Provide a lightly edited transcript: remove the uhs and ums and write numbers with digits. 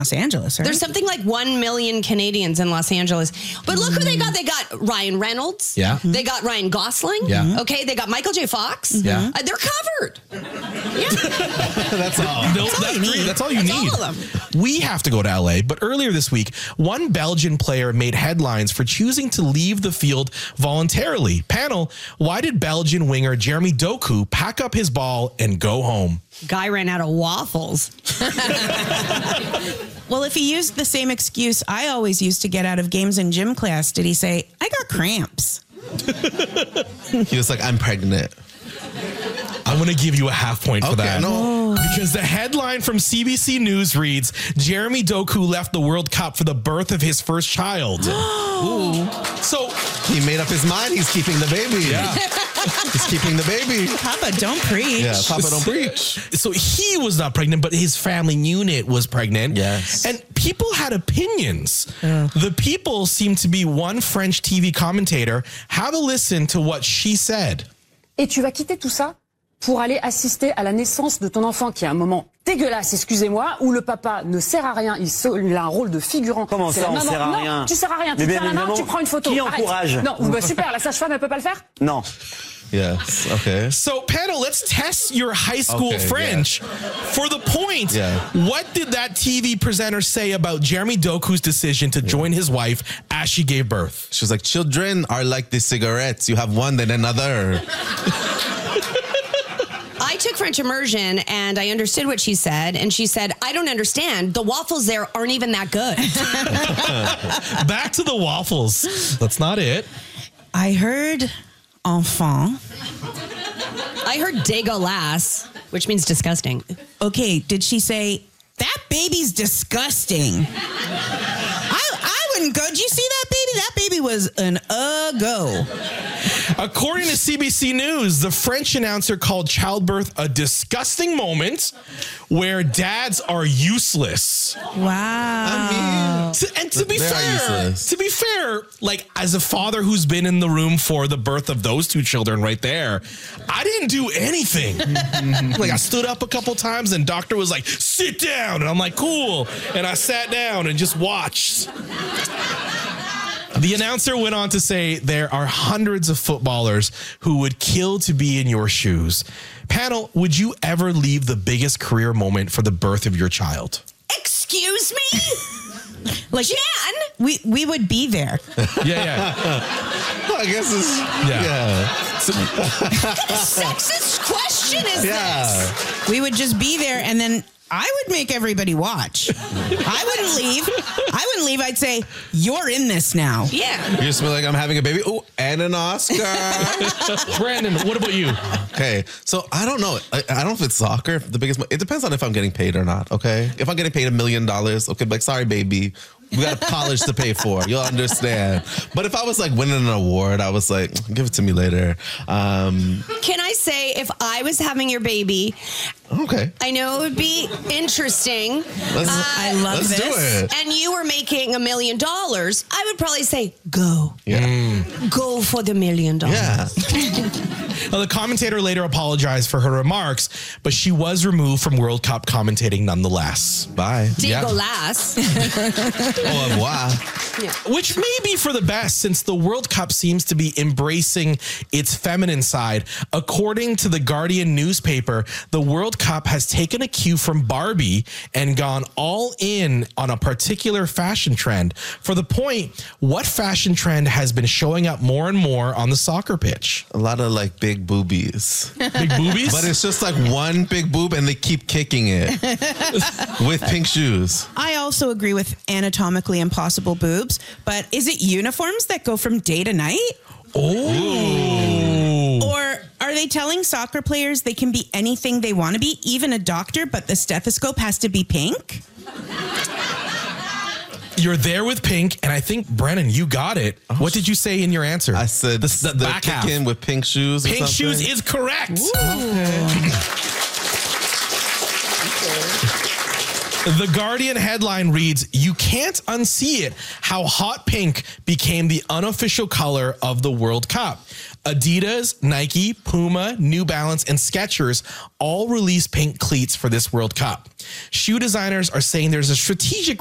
Los Angeles, right? There's something like 1 million Canadians in Los Angeles. But look who they got. They got Ryan Reynolds. Yeah. They got Ryan Gosling. Yeah. Okay. They got Michael J. Fox. Yeah. They're covered. Yeah. That's all. No, that's all you need. All of them. We have to go to LA, but earlier this week, one Belgian player made headlines for choosing to leave the field voluntarily. Panel, why did Belgian winger Jeremy Doku pack up his ball and go home? Guy ran out of waffles. Well, if he used the same excuse I always used to get out of games in gym class, did he say, I got cramps? He was like, I'm pregnant. I'm going to give you a half point for that. No. Because the headline from CBC News reads, Jeremy Doku left the World Cup for the birth of his first child. Ooh. So he made up his mind. He's keeping the baby. Yeah. He's keeping the baby. Papa, don't preach. Yeah, Papa, don't preach. So he was not pregnant, but his family unit was pregnant. Yes. And people had opinions. The people seemed to be one French TV commentator. Have a listen to what she said. Et tu vas quitter tout ça pour aller assister à la naissance de ton enfant qui est un moment dégueulasse, excusez-moi, où le papa ne sert à rien, il a un rôle de figurant. Comment ça, on sert à rien? Non, tu sers à rien, tu Mais te tiens la main, tu prends une photo. Qui Arrête. encourage? Non, bah super, la sage-femme, elle peut pas le faire? Non. Yes. Okay. So, panel, let's test your high school Okay, French. For the point, Yeah. what did that TV presenter say about Jeremy Doku's decision to join his wife as she gave birth? She was like, children are like the cigarettes. You have one, then another. I took French immersion and I understood what she said. And she said, I don't understand. The waffles there aren't even that good. Back to the waffles. That's not it. I heard enfant. I heard dégueulasse, which means disgusting. Okay, did she say, that baby's disgusting? I wouldn't go. Did you see that baby? That baby was an go. According to CBC News, the French announcer called childbirth a disgusting moment where dads are useless. Wow. To be They're fair, like as a father who's been in the room for the birth of those two children right there, I didn't do anything. Like I stood up a couple times and doctor was like, sit down. And I'm like, cool. And I sat down and just watched. The announcer went on to say there are hundreds of footballers who would kill to be in your shoes. Panel, would you ever leave the biggest career moment for the birth of your child? Excuse me? Like, Jan? we would be there. Yeah. I guess it's, yeah. What kind of sexist question is this? We would just be there, and then I would make everybody watch. I wouldn't leave. I'd say, you're in this now. Yeah. You just be like, I'm having a baby. Oh, and an Oscar. Brandon, what about you? Okay, so I don't know. I don't know if it's soccer. The biggest. It depends on if I'm getting paid or not. Okay, if I'm getting paid $1 million, okay, like sorry, baby, we got a college to pay for. You'll understand. But if I was like winning an award, I was like, give it to me later. Can I say, if I was having your baby, Okay, I know it would be interesting. I love let's this. do it. And you were making $1 million, I would probably say, go. Yeah, Go for the $1 million. yeah. The commentator later apologized for her remarks, but she was removed from World Cup commentating nonetheless. Bye. Dégueulasse. Au revoir. Which may be for the best, since the World Cup seems to be embracing its feminine side. According to the Guardian newspaper, the World Cup has taken a cue from Barbie and gone all in on a particular fashion trend. For the point, what fashion trend has been showing up more and more on the soccer pitch? A lot of like big boobies. Big boobies? But it's just like one big boob and they keep kicking it with pink shoes. I also agree with anatomically impossible boobs, but is it uniforms that go from day to night? Oh. Or are they telling soccer players they can be anything they want to be, even a doctor, but the stethoscope has to be pink? You're there with pink, and I think, Brennan, you got it. What did you say in your answer? I said the they're back half. kicking with pink shoes. Pink or something. shoes is correct. The Guardian headline reads, you can't unsee it, how hot pink became the unofficial color of the World Cup. Adidas, Nike, Puma, New Balance, and Skechers all released pink cleats for this World Cup. Shoe designers are saying there's a strategic